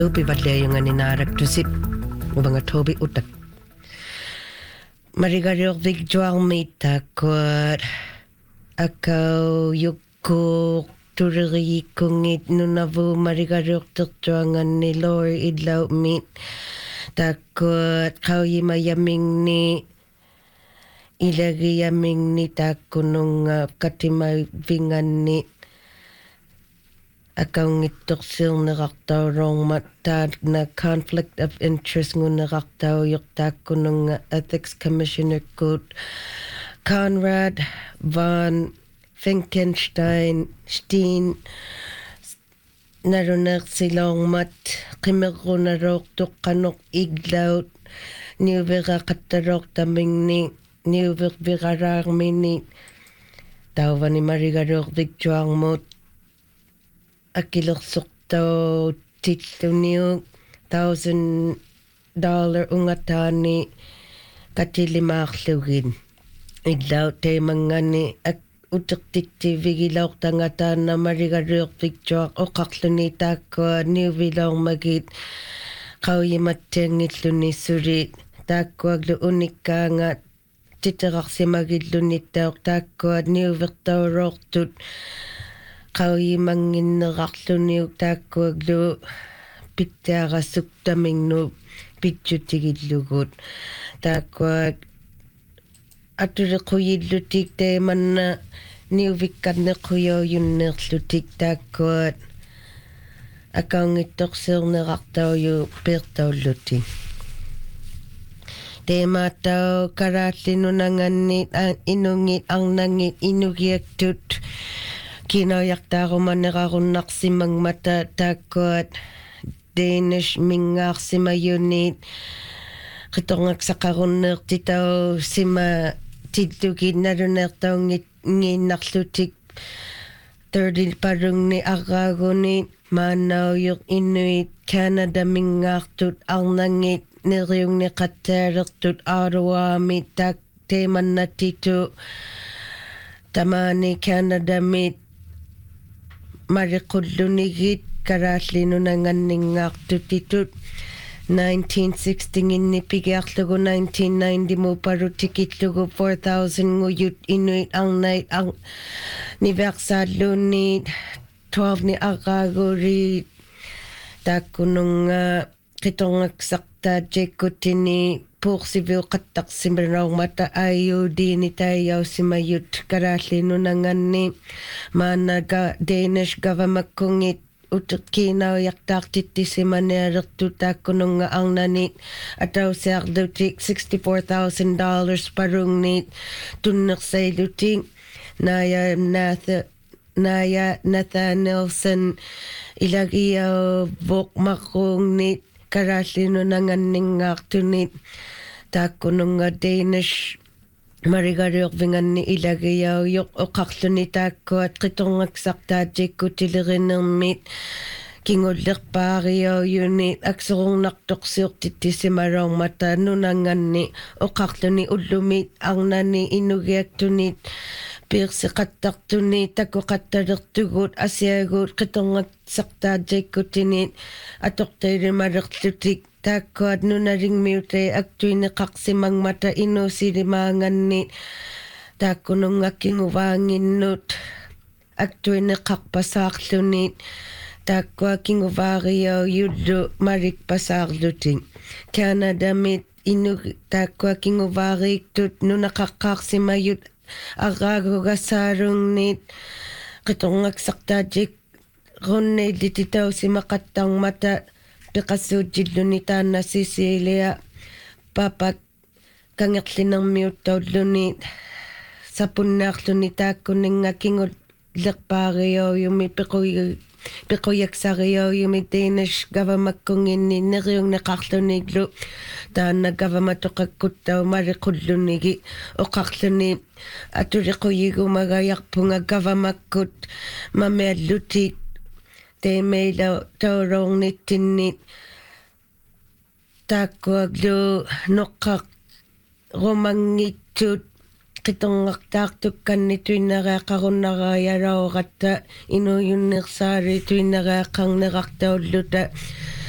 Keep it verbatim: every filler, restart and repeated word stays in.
Tobi batlaya nga ninarak tusip mga tobi utak. Marigaryok vigjuang mita kwat akaw yukuk turiri kungit nunavu marigaryok tukjuangan ni lor idlaw mit takot kaw yimayaming ni ilagi yaming ni takunong uh, katimavingan ni akaw ngitok sil naraktaw rong matad na conflict of interest ngun naraktaw yok takunong uh, ethics commissioner kut Conrad von Finkenstein Steen narunak silang mat kimero narok tuk kanok iglaw niwira katarok taming ni niwir virarar mini tawa ni marigarok dikjuang mot akiloksok taw titlo niyo thousand dollar ungatani katilimaklugin iglaw tay mga ni ak utak tikti vigilaw tangatan na marigarok dikjuang o kaklunita ko niwilaw magit kauyimateng nitlo ni surit takwag lo unika nga titarak si magidlo nita takwag niwirtaw roktut kawi mangin nakaklo niyo takwag lo pitara suktaming no pityo tigidlugot takwag atura kuyid lutik te man na niyo vikat na kuyo yun naklutik takwag akang itok sir nakaktaw yo pertaw lutik te mataw karati no nanganit ang inungit ang nangit inugiyak tut kinayak tako manakakunak si mata takot Danish mingak si mayunit kitongak sa karunak titaw si ma titugid na runak taw nginaklutik thirty parang ni akagunit manaw yung Inuit Canada mingak tut ang nangit niriyong ni katerak tut arawa mitak teman na tito tamani Canada mit marikudlunigit karatli no nanganingak tutitut nineteen sixty ngin pigaklugo nineteen ninety mo paru tikitlugo four thousand nguyut Inuit ang night ang ni Vaxadlo ni twelve ni akaguri takunong uh, kitong aksakta jekutini pour civil katak simbraw mata ayo di ni tayo si mayut karali no nangan ni managa Danish government kungit utot kinaw yaktak titi si manerak tuta kunong nga ang nanit ataw siya dutik sixty-four thousand dollars parung nit tunak sa dutik naya natha naya Nathanielson ilagiyaw bok makong nit karali no nangan ningak tunit takunong nga Danish marigaryok vingan ni ilagayaw yok o kaklunita ko at kitong aksakta ko tilirin ng mit kingudlik pariyaw yunit aksurong naktoksiyok titi si marong mata nunangan ni o kakluni ulumit ang nani inugyak tunit pirsi katak tunit ako katarak tugot asyagot kitong aksakta ko tinit atok tayo marak tutik takot no na ring mute aktuy na kaksimang mata ino silimangan ni tako nung aking uwangin not aktuy na kakpasaklo ni tako aking uwariyaw yudo marik pasaklo ting Canada mit ino tako aking uwarik tut no nakakaksimayut agago gasarong ni kitong aksakta jik ronne dititaw si makatang mata Pikasujid lunita na Cecilia papat kangaklin ng mutaw lunit sa punak lunita kuning aking lakpariyo yung may pikoy pikoyak sa riyo yung may Danish government kung ini niriyong nakakluniglo ta na government o kakutaw marikudlunigi o kaklunib at urikoyigo magayak po nga government kut mamedlutik te may daw taurong nitinit takwag do nokak romangitut kitong aktaktuk kan nito'y nakakaroon nakayaraw kata ino yung nagsari ito'y nakakang nakaktaw luta